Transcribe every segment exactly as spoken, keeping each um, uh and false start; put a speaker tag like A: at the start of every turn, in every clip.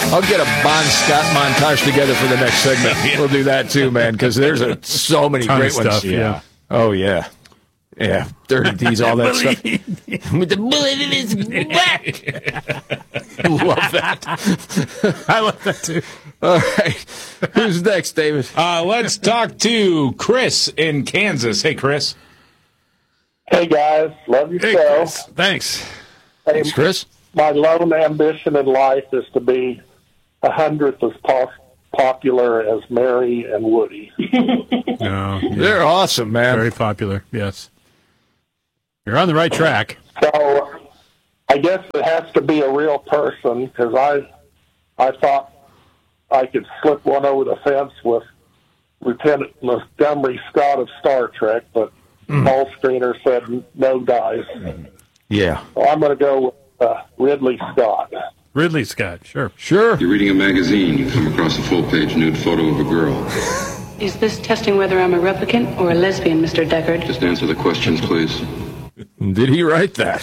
A: I'll get a Bon Scott montage together for the next segment. We'll do that too, man, because there's a, so many
B: Ton
A: great
B: of stuff,
A: ones.
B: yeah.
A: Oh, yeah. Yeah, Dirty D's, all that stuff. With the bullet in his back. Love that.
B: I love that, too.
A: All right. Who's next, David?
C: Uh, let's talk to Chris in Kansas. Hey, Chris.
D: Hey, guys. Love your
B: Hey,
D: show.
B: Chris. Thanks.
D: Hey,
A: Thanks, Chris.
D: my lone ambition in life is to be a hundredth as po- popular as Mary and Woody.
B: No, yeah.
A: They're awesome, man.
B: Very popular, yes. You're on the right track.
D: So I guess it has to be a real person because I, I thought I could slip one over the fence with Lieutenant Montgomery Scott of Star Trek, but
A: Mm.
D: Paul Screener said no dice.
A: Yeah.
D: So I'm going to go with uh, Ridley Scott.
B: Ridley Scott, sure.
A: Sure.
E: You're reading a magazine, you come across a full-page nude photo of a girl.
F: Is this testing whether I'm a replicant or a lesbian, Mister Deckard?
E: Just answer the questions, please.
A: Did he write that?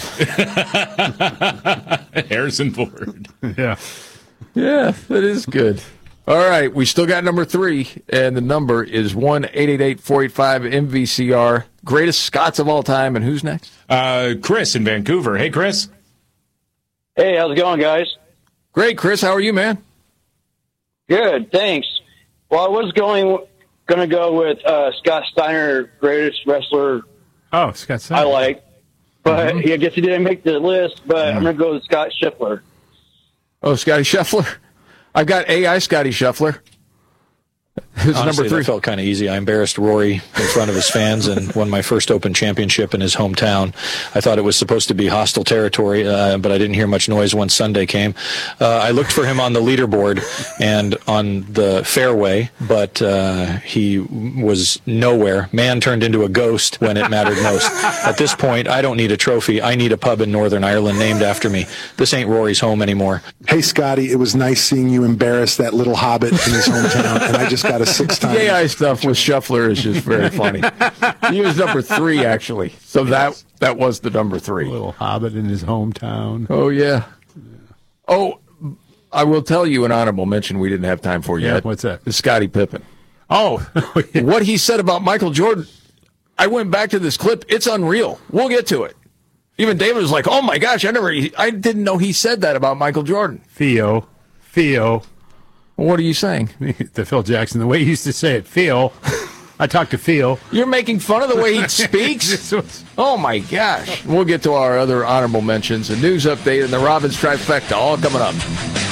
C: Harrison Ford.
B: Yeah.
A: Yeah, that is good. All right, we still got number three, and the number is one eight eight eight, four eight five, M V C R. Greatest Scots of all time, and who's next?
C: Uh, Chris in Vancouver. Hey, Chris.
G: Hey, how's it going, guys?
A: Great, Chris. How are you, man?
G: Good, thanks. Well, I was going going to go with uh, Scott Steiner, greatest wrestler
B: Oh, Scott Steiner.
G: I like, but mm-hmm. I guess he didn't make the list. But mm-hmm. I'm going to go with Scott Scheffler.
A: Oh, Scotty Scheffler. I've got A I Scotty Scheffler. Who's
H: Honestly,
A: number three?
H: That felt kind of easy. I embarrassed Rory in front of his fans and won my first Open Championship in his hometown. I thought it was supposed to be hostile territory, uh, but I didn't hear much noise once Sunday came. Uh, I looked for him on the leaderboard and on the fairway, but uh, he was nowhere. Man turned into a ghost when it mattered most. At this point, I don't need a trophy. I need a pub in Northern Ireland named after me. This ain't Rory's home anymore.
I: Hey, Scotty, it was nice seeing you embarrass that little hobbit in his hometown, and I just got a six times.
A: The A I stuff with Scheffler is just very funny. He was number three, actually. So that that was the number three.
B: A little hobbit in his hometown.
A: Oh, yeah. Oh, I will tell you an honorable mention we didn't have time for
B: Yeah,
A: yet.
B: what's that?
A: Is Scottie Pippen.
B: Oh. Yeah.
A: What he said about Michael Jordan, I went back to this clip. It's unreal. We'll get to it. Even David was like, oh, my gosh, I never, I didn't know he said that about Michael Jordan.
B: Theo. Theo.
A: What are you saying?
B: The Phil Jackson, the way he used to say it, Phil. I talked to Phil.
A: You're making fun of the way he speaks? Oh, my gosh. We'll get to our other honorable mentions, a news update, and the Robbins trifecta, all coming up.